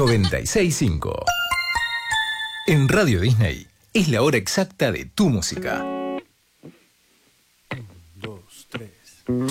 96.5. En Radio Disney es la hora exacta de tu música. 1, 2, 3.